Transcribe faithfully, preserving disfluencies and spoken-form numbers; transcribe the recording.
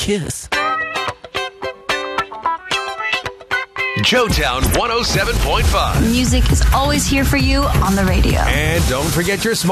kiss. Joetown one oh seven point five. Music is always here for you on the radio. And don't forget your smart